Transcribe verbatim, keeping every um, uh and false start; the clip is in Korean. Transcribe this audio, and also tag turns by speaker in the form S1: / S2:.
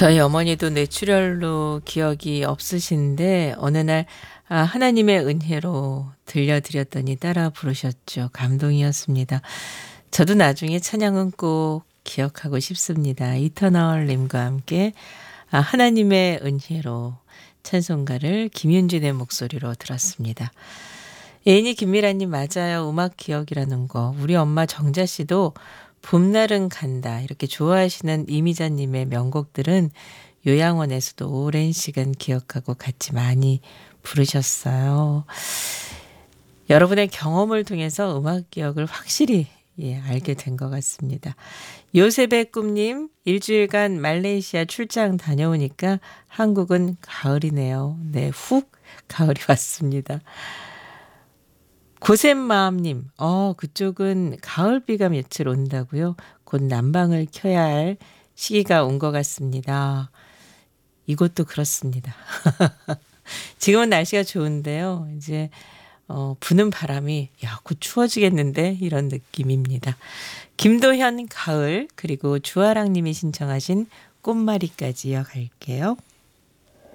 S1: 저희 어머니도 뇌출혈로 기억이 없으신데 어느 날 아 하나님의 은혜로 들려드렸더니 따라 부르셨죠. 감동이었습니다. 저도 나중에 찬양은 꼭 기억하고 싶습니다. 이터널 님과 함께 아 하나님의 은혜로 찬송가를 김윤진의 목소리로 들었습니다. 예인이 김미라님 맞아요. 음악 기억이라는 거. 우리 엄마 정자 씨도 봄날은 간다 이렇게 좋아하시는 이미자님의 명곡들은 요양원에서도 오랜 시간 기억하고 같이 많이 부르셨어요. 여러분의 경험을 통해서 음악 기억을 확실히 예, 알게 된 것 같습니다. 요셉의 꿈님 일주일간 말레이시아 출장 다녀오니까 한국은 가을이네요. 네, 훅 가을이 왔습니다. 고샘마음님, 어, 그쪽은 가을비가 며칠 온다고요? 곧 난방을 켜야 할 시기가 온 것 같습니다. 이곳도 그렇습니다. 지금은 날씨가 좋은데요. 이제 어, 부는 바람이 야, 곧 추워지겠는데 이런 느낌입니다. 김도현 가을 그리고 주아랑님이 신청하신 꽃말이까지 이어갈게요.